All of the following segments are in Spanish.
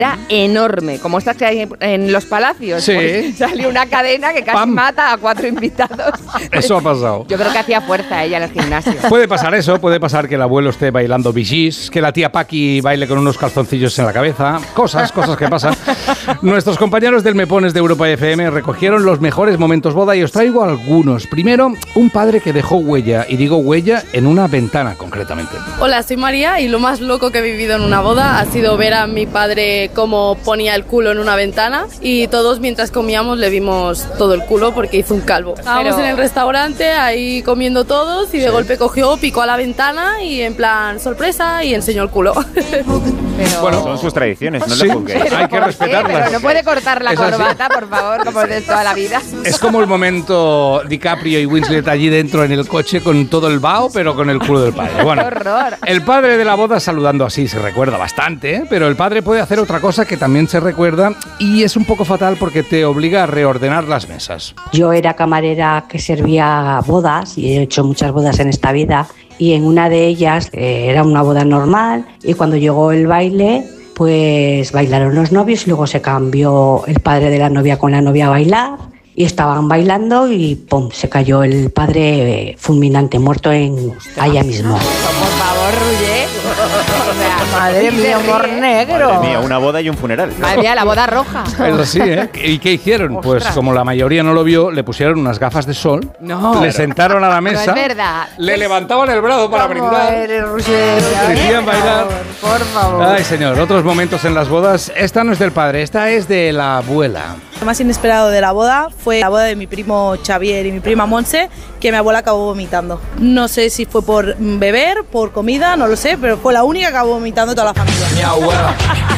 Era enorme, como estas que hay en los palacios. Sí. Pues salió una cadena que casi ¡Pam! mata a 4 invitados. Eso ha pasado. Yo creo que hacía fuerza ella en el gimnasio. Puede pasar eso, puede pasar que el abuelo esté bailando Bee Gees, que la tía Paqui baile con unos calzoncillos en la cabeza. Cosas que pasan. Nuestros compañeros del Me Pones de Europa FM recogieron los mejores momentos boda y os traigo algunos. Primero, un padre que dejó huella, y digo huella, en una ventana concretamente. Hola, soy María y lo más loco que he vivido en una boda ha sido ver a mi padre cómo ponía el culo en una ventana y todos mientras comíamos le vimos todo el culo porque hizo un calvo. Estábamos en el restaurante ahí comiendo todos y de golpe cogió, picó a la ventana y en plan sorpresa y enseñó el culo. Bueno, son sus tradiciones, no Sí, lo juzguéis. hay que respetarlas. Pero no puede cortar la Es así. corbata, por favor, como de toda la vida. Es como el momento DiCaprio y Winslet allí dentro en el coche con todo el vaho, pero con el culo del padre. Bueno, ¡Qué horror! el padre de la boda saludando así se recuerda bastante, ¿eh? Pero el padre puede hacer otra cosa que también se recuerda y es un poco fatal porque te obliga a reordenar las mesas. Yo era camarera que servía bodas y he hecho muchas bodas en esta vida y en una de ellas era una boda normal y cuando llegó el baile pues bailaron los novios y luego se cambió el padre de la novia con la novia a bailar y estaban bailando y ¡pum! Se cayó el padre fulminante, muerto allá mismo. Por favor, Ruller. O sea, madre mía, humor negro. Madre mía, una boda y un funeral. Madre mía, la boda roja. Es así, ¿eh? ¿Y qué hicieron? Pues como la mayoría no lo vio, le pusieron unas gafas de sol, le sentaron a la No mesa, es verdad. le levantaban el brazo para ¿Cómo brindar, eres, Ruller? le hacían bailar. Por favor. Ay, señor, otros momentos en las bodas. Esta no es del padre, esta es de la abuela. Lo más inesperado de la boda fue la boda de mi primo Xavier y mi prima Monse, que mi abuela acabó vomitando. No sé si fue por beber, por comida, no lo sé, pero fue la única que acabó vomitando toda la familia. Mi abuela.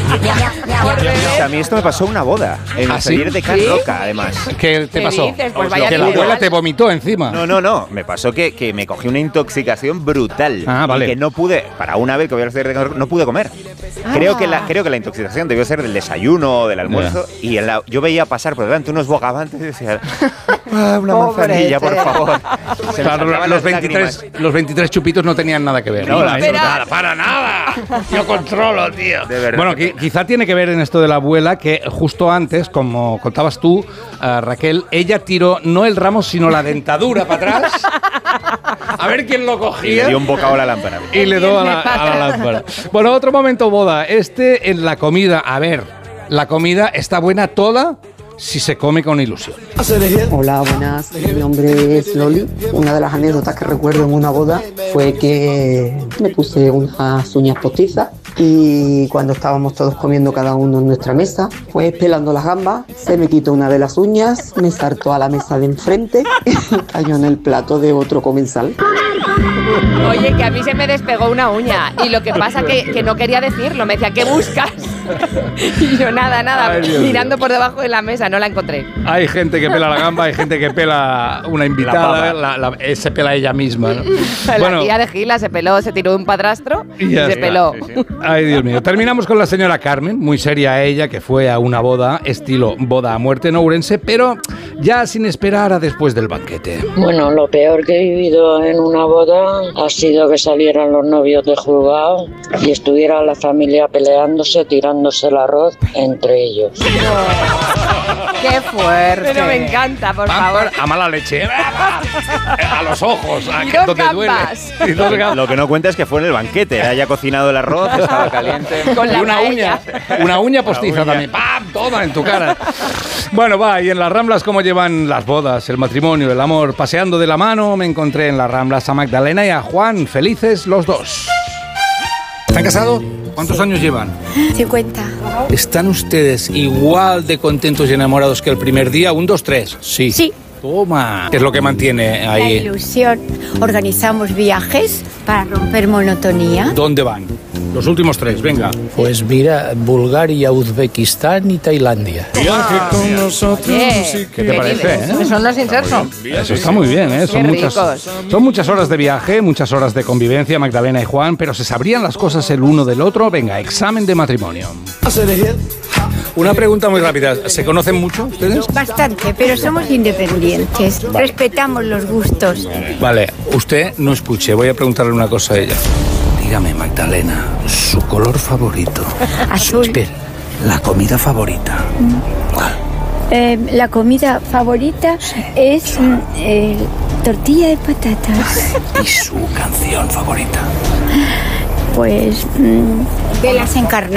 A mí esto me pasó en una boda, en ¿Ah, el sí? taller de Can Roca, además. ¿Qué te ¿Qué pasó? dices? Pues vaya Que la tío, abuela ¿eh? te vomitó encima. No, me pasó que me cogí una intoxicación brutal. Ah, vale. Y que no pude, para una vez que voy a hacer de Can Roca, no pude comer. Creo que la intoxicación debió ser del desayuno o del almuerzo. Y yo veía pasar por delante unos bogavantes y decía, una manzanilla, por favor. Se me Claro, saltaban los las lágrimas. 23 chupitos no tenían nada que ver. No, la nada, para nada. Yo controlo, tío. De verdad. Bueno, quizá tiene que ver en esto de la abuela que justo antes, como contabas tú, Raquel, ella tiró no el ramo, sino la dentadura para atrás. A ver quién lo Y le cogía. dio un bocado a la lámpara. Y le dio a la lámpara. Bueno, otro momento boda. En la comida. A ver, la comida está buena toda si se come con ilusión. Hola, buenas. Mi nombre es Loli. Una de las anécdotas que recuerdo en una boda fue que me puse unas uñas postizas y cuando estábamos todos comiendo cada uno en nuestra mesa, pues pelando las gambas, se me quitó una de las uñas, me saltó a la mesa de enfrente y cayó en el plato de otro comensal. Oye, que a mí se me despegó una uña y lo que pasa que no quería decirlo, me decía, ¿qué buscas? Y yo nada, Ay, Dios mirando por debajo de la mesa, no la encontré. Hay gente que pela la gamba, hay gente que pela una invitada, se pela ella misma, ¿no? La tía de Gila se peló, se tiró de un padrastro y ya se está. peló. Ay, Dios mío. Terminamos con la señora Carmen, muy seria ella, que fue a una boda, estilo boda a muerte en Ourense, pero ya sin esperar a después del banquete. Bueno, lo peor que he vivido en una boda ha sido que salieran los novios de juzgado y estuviera la familia peleándose, tirándose el arroz entre ellos. ¡Qué fuerte! Pero me encanta, por favor. A mala leche. A los ojos, Y dos donde gambas. duele. Y dos gambas. Lo que no cuenta es que fue en el banquete. Haya cocinado el arroz, estaba caliente. Con la Y una paella. una uña postiza también. ¡Pam! Toma en tu cara. Bueno, va, y en las Ramblas, ¿cómo llevan las bodas, el matrimonio, el amor? Paseando de la mano, me encontré en las Ramblas a Magdalena y a Juan, felices los dos. ¿Están casados? ¿Cuántos años llevan? 50. ¿Están ustedes igual de contentos y enamorados que el primer día? 1, 2, 3. Sí. Sí. Toma. ¿Qué es lo que mantiene La ahí? ilusión. Organizamos viajes para romper monotonía. ¿Dónde van? Los últimos 3, venga. Pues mira, Bulgaria, Uzbekistán y Tailandia. Oye, ¿Qué te parece? Eso no es inserso. Eso está muy bien, ¿eh? Qué ricos. Son muchas horas de viaje, muchas horas de convivencia, Magdalena y Juan, pero ¿se sabrían las cosas el uno del otro? Venga, examen de matrimonio. Una pregunta muy rápida. ¿Se conocen mucho ustedes? Bastante, pero somos independientes. Respetamos los gustos. Vale, usted no escuche, voy a preguntarle una cosa a ella. Dígame, Magdalena, su color favorito. Azul. Espera, La comida favorita. La comida favorita es tortilla de patatas. ¿Y su canción favorita? Pues de las encarnadas.